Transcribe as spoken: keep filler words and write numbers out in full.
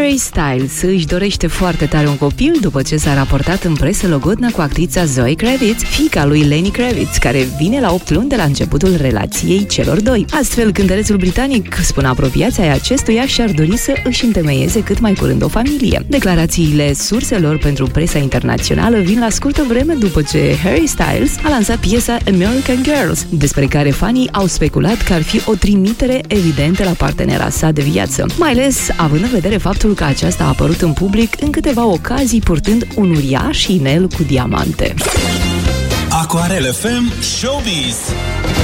Harry Styles își dorește foarte tare un copil după ce s-a raportat în presă logodna cu actrița Zoe Kravitz, fiica lui Lenny Kravitz, care vine la opt luni de la începutul relației celor doi. Astfel, cântărețul britanic spune apropiații ai acestuia și ar dori să își întemeieze cât mai curând o familie. Declarațiile surselor pentru presa internațională vin la scurtă vreme după ce Harry Styles a lansat piesa American Girls, despre care fanii au speculat că ar fi o trimitere evidentă la partenera sa de viață, mai ales având în vedere faptul că aceasta a apărut în public în câteva ocazii purtând un uriaș inel cu diamante. Aquarel F M Showbiz.